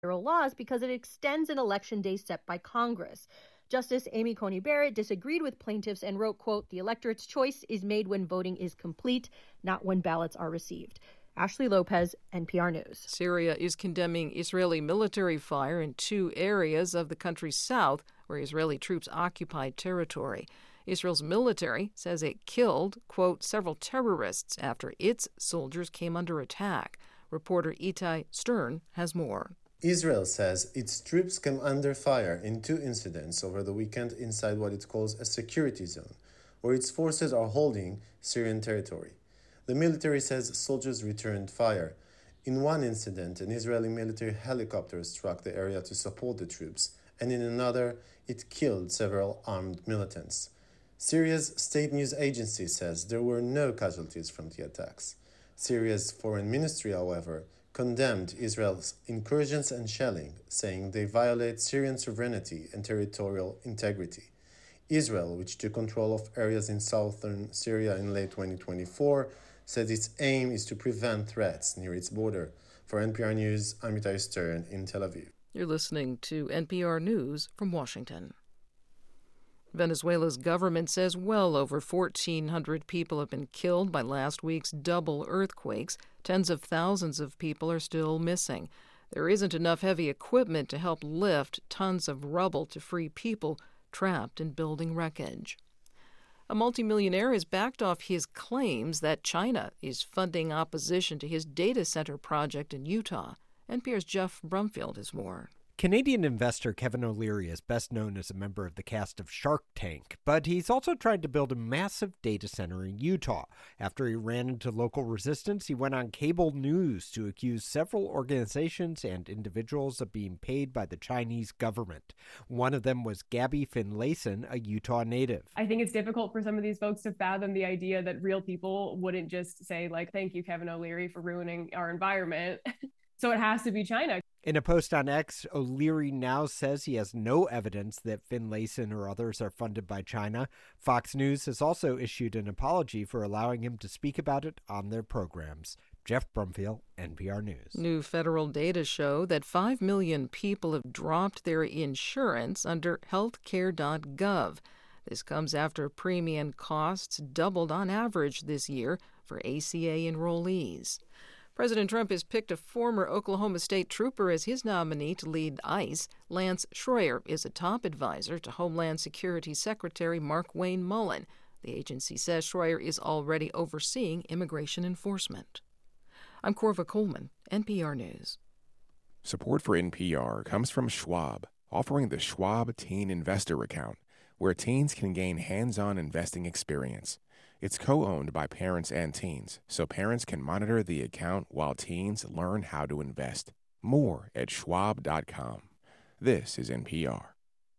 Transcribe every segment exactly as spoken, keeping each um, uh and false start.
federal laws because it extends an election day set by Congress. Justice Amy Coney Barrett disagreed with plaintiffs and wrote, quote, "The electorate's choice is made when voting is complete, not when ballots are received." Ashley Lopez, N P R News. Syria is condemning Israeli military fire in two areas of the country's south where Israeli troops occupied territory. Israel's military says it killed, quote, several terrorists after its soldiers came under attack. Reporter Itai Stern has more. Israel says its troops came under fire in two incidents over the weekend inside what it calls a security zone, where its forces are holding Syrian territory. The military says soldiers returned fire. In one incident, an Israeli military helicopter struck the area to support the troops, and in another, it killed several armed militants. Syria's state news agency says there were no casualties from the attacks. Syria's foreign ministry, however, condemned Israel's incursions and shelling, saying they violate Syrian sovereignty and territorial integrity. Israel, which took control of areas in southern Syria in late twenty twenty-four, said its aim is to prevent threats near its border. For N P R News, I'm Itai Stern in Tel Aviv. You're listening to N P R News from Washington. Venezuela's government says well over fourteen hundred people have been killed by last week's double earthquakes. Tens of thousands of people are still missing. There isn't enough heavy equipment to help lift tons of rubble to free people trapped in building wreckage. A multimillionaire has backed off his claims that China is funding opposition to his data center project in Utah. N P R's Jeff Brumfield has more. Canadian investor Kevin O'Leary is best known as a member of the cast of Shark Tank, but he's also tried to build a massive data center in Utah. After he ran into local resistance, he went on cable news to accuse several organizations and individuals of being paid by the Chinese government. One of them was Gabby Finlayson, a Utah native. I think it's difficult for some of these folks to fathom the idea that real people wouldn't just say, like, thank you, Kevin O'Leary, for ruining our environment. So it has to be China. In a post on X, O'Leary now says he has no evidence that Finlayson or others are funded by China. Fox News has also issued an apology for allowing him to speak about it on their programs. Jeff Brumfield, N P R News. New federal data show that five million people have dropped their insurance under healthcare dot gov. This comes after premium costs doubled on average this year for A C A enrollees. President Trump has picked a former Oklahoma State trooper as his nominee to lead ICE. Lance Schroyer is a top advisor to Homeland Security Secretary Markwayne Mullin. The agency says Schroyer is already overseeing immigration enforcement. I'm Corva Coleman, N P R News. Support for N P R comes from Schwab, offering the Schwab Teen Investor Account, where teens can gain hands-on investing experience. It's co-owned by parents and teens, so parents can monitor the account while teens learn how to invest. More at schwab dot com. This is N P R.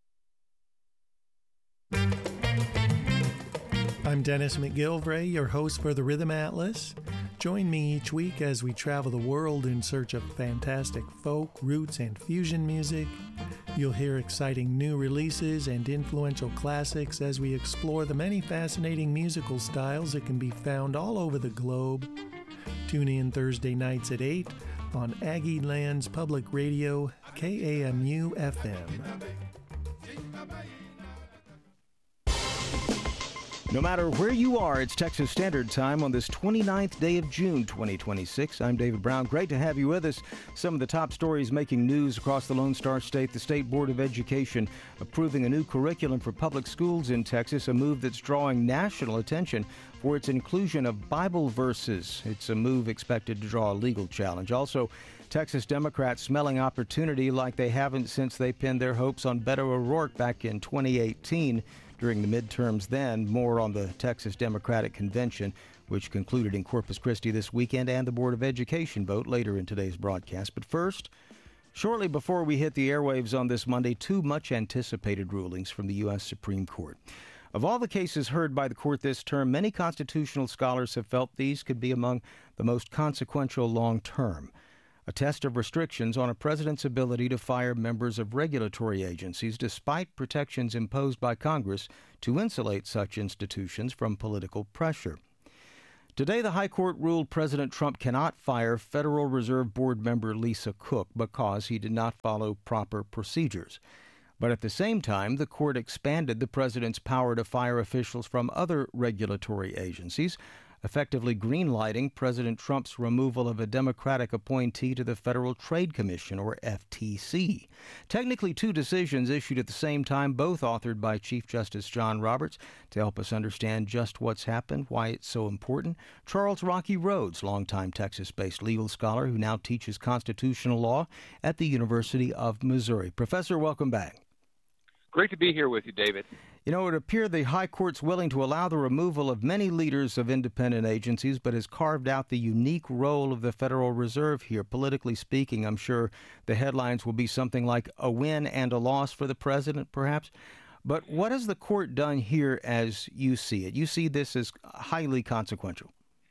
I'm Dennis McGilvray, your host for the Rhythm Atlas. Join me each week as we travel the world in search of fantastic folk, roots, and fusion music. You'll hear exciting new releases and influential classics as we explore the many fascinating musical styles that can be found all over the globe. Tune in Thursday nights at eight on Aggie Lands Public Radio, K A M U F M. No matter where you are, it's Texas Standard Time on this twenty-ninth day of June, twenty twenty-six. I'm David Brown. Great to have you with us. Some of the top stories making news across the Lone Star State. The State Board of Education approving a new curriculum for public schools in Texas, a move that's drawing national attention for its inclusion of Bible verses. It's a move expected to draw a legal challenge. Also, Texas Democrats smelling opportunity like they haven't since they pinned their hopes on Beto O'Rourke back in twenty eighteen. During the midterms then. More on the Texas Democratic Convention, which concluded in Corpus Christi this weekend, and the Board of Education vote later in today's broadcast. But first, shortly before we hit the airwaves on this Monday, two much-anticipated rulings from the U S Supreme Court. Of all the cases heard by the court this term, many constitutional scholars have felt these could be among the most consequential long-term. A test of restrictions on a president's ability to fire members of regulatory agencies despite protections imposed by Congress to insulate such institutions from political pressure. Today, the High Court ruled President Trump cannot fire Federal Reserve Board member Lisa Cook because he did not follow proper procedures. But at the same time, the court expanded the president's power to fire officials from other regulatory agencies, effectively greenlighting President Trump's removal of a Democratic appointee to the Federal Trade Commission, or F T C. Technically, two decisions issued at the same time, both authored by Chief Justice John Roberts. To help us understand just what's happened, why it's so important, Charles Rocky Rhodes, longtime Texas-based legal scholar who now teaches constitutional law at the University of Missouri. Professor, welcome back. Great to be here with you, David. You know, it appeared the High Court's willing to allow the removal of many leaders of independent agencies, but has carved out the unique role of the Federal Reserve here. Politically speaking, I'm sure the headlines will be something like a win and a loss for the president, perhaps. But what has the court done here as you see it? You see this as highly consequential.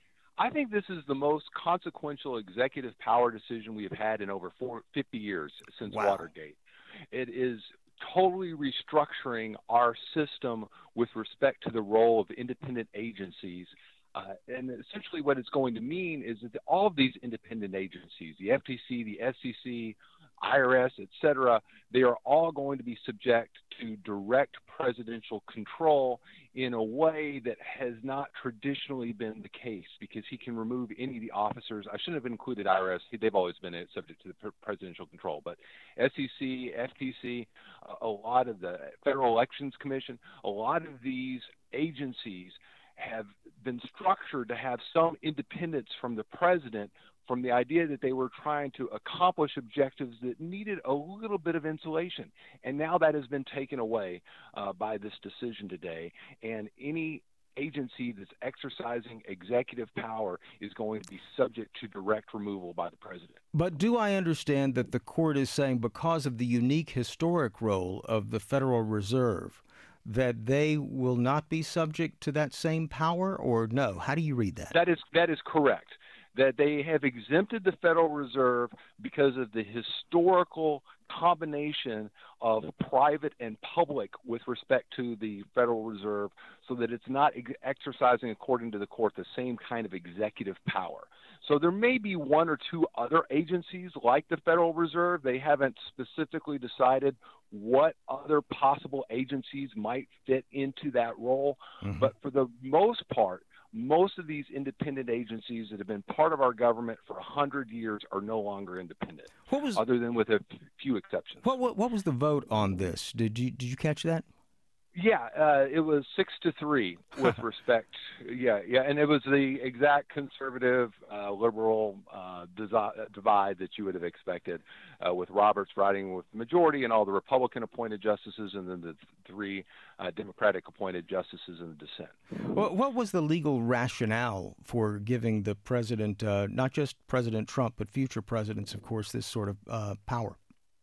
I think this is the most consequential executive power decision we have had in over four, fifty years since wow. Watergate. It is totally restructuring our system with respect to the role of independent agencies. Uh, and essentially what it's going to mean is that all of these independent agencies, the F T C, the S E C, I R S, et cetera, they are all going to be subject to direct presidential control in a way that has not traditionally been the case, because he can remove any of the officers. I shouldn't have included I R S. They've always been subject to the presidential control. But S E C, F T C, a lot of the Federal Elections Commission, a lot of these agencies have been structured to have some independence from the president, from the idea that they were trying to accomplish objectives that needed a little bit of insulation. And now that has been taken away uh, by this decision today. And any agency that's exercising executive power is going to be subject to direct removal by the president. But do I understand that the court is saying, because of the unique historic role of the Federal Reserve, that they will not be subject to that same power, or no? How do you read that? That is that is correct. That they have exempted the Federal Reserve because of the historical combination of private and public with respect to the Federal Reserve, so that it's not ex- exercising, according to the court, the same kind of executive power. So there may be one or two other agencies like the Federal Reserve. They haven't specifically decided what other possible agencies might fit into that role. Mm-hmm. But for the most part, most of these independent agencies that have been part of our government for a hundred years are no longer independent, what was, other than with a few exceptions. What, what, what was the vote on this? Did you did you catch that? Yeah, uh, it was six to three with respect. Yeah, yeah, and it was the exact conservative, uh, liberal uh, desi- divide that you would have expected, uh, with Roberts riding with the majority and all the Republican-appointed justices, and then the three uh, Democratic-appointed justices in the dissent. Well, what was the legal rationale for giving the president, uh, not just President Trump, but future presidents, of course, this sort of uh, power?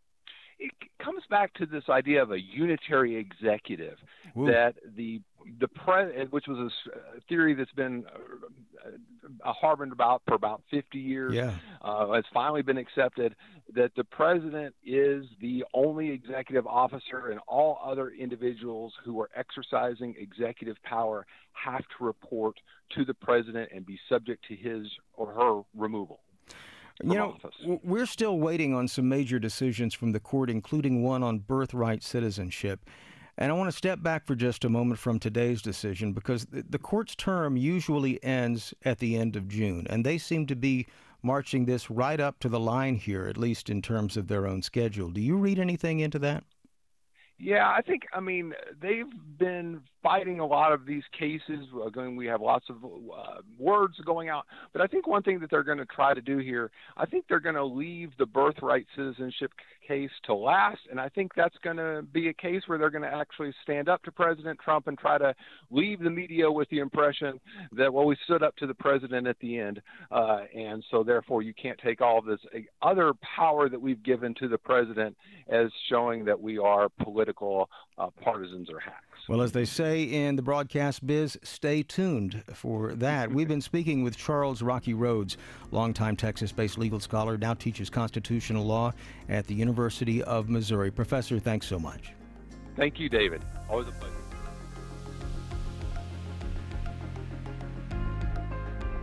It comes back to this idea of a unitary executive. Ooh. That the the pre, which was a theory that's been uh, harbored about for about fifty years. Yeah. Uh, has finally been accepted, that the president is the only executive officer, and all other individuals who are exercising executive power have to report to the president and be subject to his or her removal. You know, office. We're still waiting on some major decisions from the court, including one on birthright citizenship. And I want to step back for just a moment from today's decision, because the court's term usually ends at the end of June, and they seem to be marching this right up to the line here, at least in terms of their own schedule. Do you read anything into that? Yeah, I think, I mean, they've been fighting a lot of these cases. Again, we have lots of uh, words going out. But I think one thing that they're going to try to do here, I think they're going to leave the birthright citizenship case to last. And I think that's going to be a case where they're going to actually stand up to President Trump and try to leave the media with the impression that, well, we stood up to the president at the end. Uh, and so, therefore, you can't take all of this other power that we've given to the president as showing that we are political uh, partisans or hacks. Well, as they say in the broadcast biz, stay tuned for that. We've been speaking with Charles Rocky Rhodes, longtime Texas-based legal scholar, now teaches constitutional law at the University of Missouri. Professor, thanks so much. Thank you, David. Always a pleasure.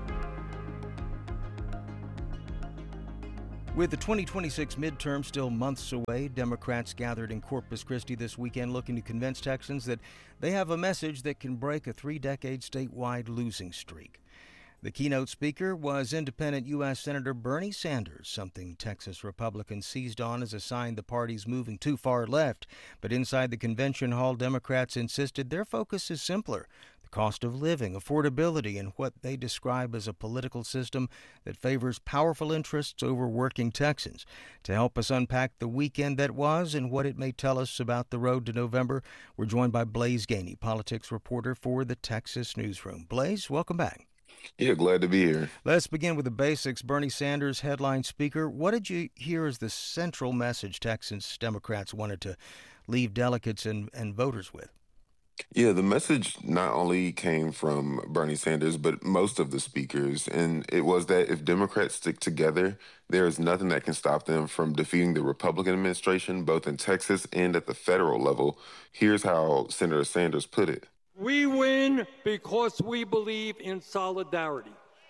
With the twenty twenty-six midterm still months away, Democrats gathered in Corpus Christi this weekend looking to convince Texans that they have a message that can break a three-decade statewide losing streak. The keynote speaker was independent U S Senator Bernie Sanders, something Texas Republicans seized on as a sign the party's moving too far left. But inside the convention hall, Democrats insisted their focus is simpler: the cost of living, affordability, and what they describe as a political system that favors powerful interests over working Texans. To help us unpack the weekend that was and what it may tell us about the road to November, we're joined by Blaise Gainey, politics reporter for the Texas Newsroom. Blaise, welcome back. Yeah, glad to be here. Let's begin with the basics. Bernie Sanders, headline speaker. What did you hear as the central message Texas Democrats wanted to leave delegates and, and voters with? Yeah, the message not only came from Bernie Sanders, but most of the speakers. And it was that if Democrats stick together, there is nothing that can stop them from defeating the Republican administration, both in Texas and at the federal level. Here's how Senator Sanders put it. We win because we believe in solidarity.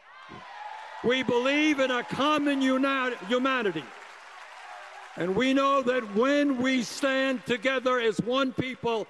We believe in a common uni- humanity. And we know that when we stand together as one people,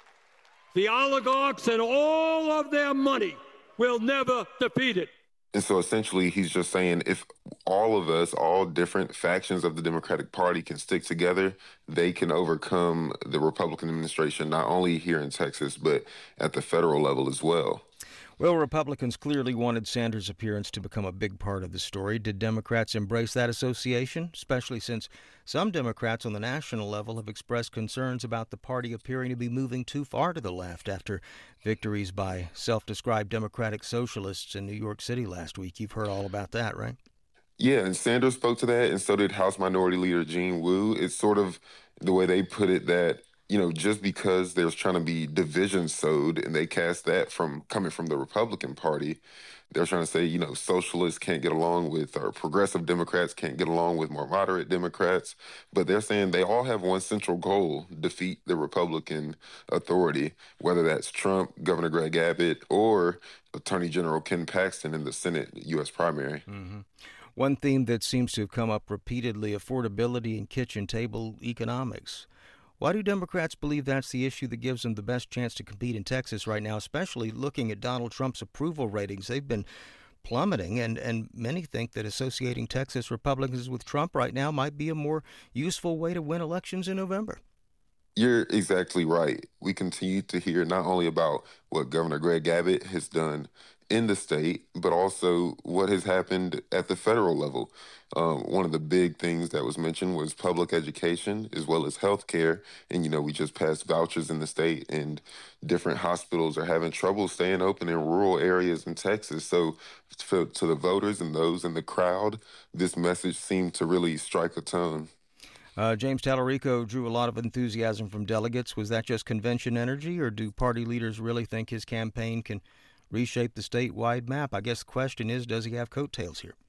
the oligarchs and all of their money will never defeat it. And so essentially he's just saying if all of us, all different factions of the Democratic Party can stick together, they can overcome the Republican administration, not only here in Texas, but at the federal level as well. Well, Republicans clearly wanted Sanders' appearance to become a big part of the story. Did Democrats embrace that association, especially since some Democrats on the national level have expressed concerns about the party appearing to be moving too far to the left after victories by self-described Democratic socialists in New York City last week? You've heard all about that, right? Yeah, and Sanders spoke to that, and so did House Minority Leader Jean Wu. It's sort of the way they put it that, you know, just because there's trying to be division sowed and they cast that from coming from the Republican Party, they're trying to say, you know, socialists can't get along with, or progressive Democrats can't get along with more moderate Democrats. But they're saying they all have one central goal: defeat the Republican authority, whether that's Trump, Governor Greg Abbott, or Attorney General Ken Paxton in the Senate U S primary. Mm-hmm. One theme that seems to have come up repeatedly: affordability and kitchen table economics. Why do Democrats believe that's the issue that gives them the best chance to compete in Texas right now, especially looking at Donald Trump's approval ratings? They've been plummeting, and, and many think that associating Texas Republicans with Trump right now might be a more useful way to win elections in November. You're exactly right. We continue to hear not only about what Governor Greg Abbott has done in the state, but also what has happened at the federal level. Um, one of the big things that was mentioned was public education as well as health care. And, you know, we just passed vouchers in the state, and different hospitals are having trouble staying open in rural areas in Texas. So to, to the voters and those in the crowd, this message seemed to really strike a tone. Uh, James Tallarico drew a lot of enthusiasm from delegates. Was that just convention energy, or do party leaders really think his campaign can reshape the statewide map? I guess the question is, does he have coattails here?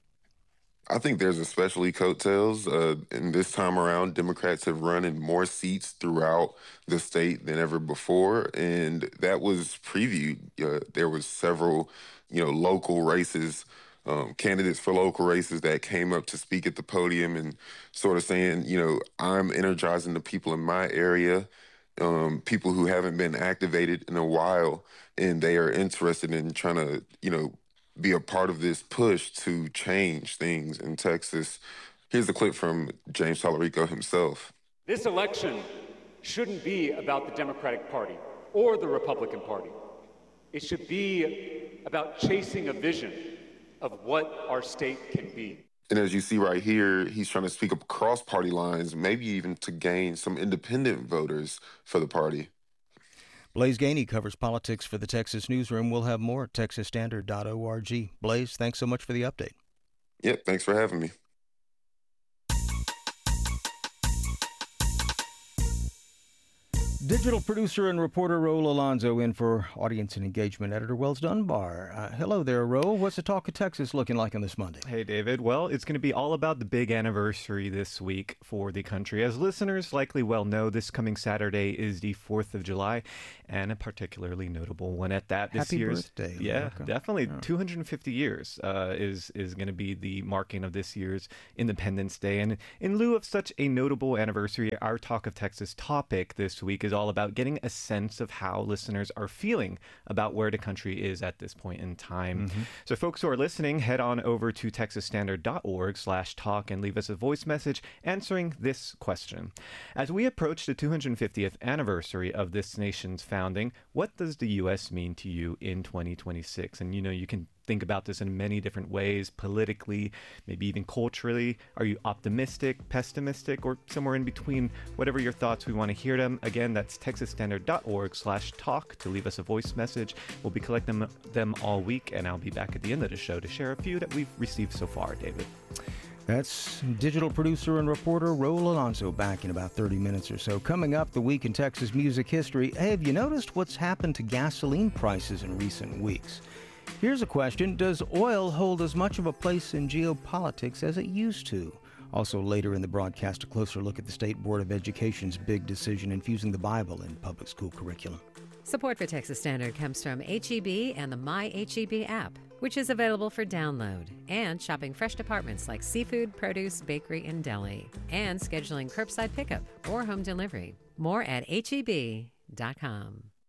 I think there's especially coattails. Uh, and this time around, Democrats have run in more seats throughout the state than ever before. And that was previewed. Uh, there was several, you know, local races, um, candidates for local races that came up to speak at the podium and sort of saying, you know, I'm energizing the people in my area, um, people who haven't been activated in a while, and they are interested in trying to, you know, be a part of this push to change things in Texas. Here's a clip from James Tallarico himself. This election shouldn't be about the Democratic Party or the Republican Party. It should be about chasing a vision of what our state can be. And as you see right here, he's trying to speak up across party lines, maybe even to gain some independent voters for the party. Blaise Gainey covers politics for the Texas Newsroom. We'll have more at texas standard dot org. Blaise, thanks so much for the update. Yep, thanks for having me. Digital producer and reporter Raul Alonso in for audience and engagement editor Wells Dunbar. Uh, hello there, Raul. What's the talk of Texas looking like on this Monday? Hey, David. Well, it's going to be all about the big anniversary this week for the country. As listeners likely well know, this coming Saturday is the fourth of July, and a particularly notable one at that. This Happy year's, birthday, Yeah, America. definitely. Yeah. two hundred fifty years uh, is, is going to be the marking of this year's Independence Day. And in lieu of such a notable anniversary, our Talk of Texas topic this week is all about getting a sense of how listeners are feeling about where the country is at this point in time. Mm-hmm. So folks who are listening, head on over to texas standard dot org slash talk and leave us a voice message answering this question. As we approach the two hundred fiftieth anniversary of this nation's founding, what does the U S mean to you in twenty twenty-six? And you know, you can think about this in many different ways, politically, maybe even culturally. Are you optimistic, pessimistic, or somewhere in between? Whatever your thoughts, we want to hear them. Again, that's texas standard dot org slash talk to leave us a voice message. We'll be collecting them, them all week, and I'll be back at the end of the show to share a few that we've received so far, David. That's digital producer and reporter Raul Alonso back in about thirty minutes or so. Coming up, the week in Texas music history. Hey, have you noticed what's happened to gasoline prices in recent weeks? Here's a question. Does oil hold as much of a place in geopolitics as it used to? Also later in the broadcast, a closer look at the State Board of Education's big decision infusing the Bible in public school curriculum. Support for Texas Standard comes from H E B and the My H E B app, which is available for download, and shopping fresh departments like seafood, produce, bakery, and deli, and scheduling curbside pickup or home delivery. More at H E B dot com.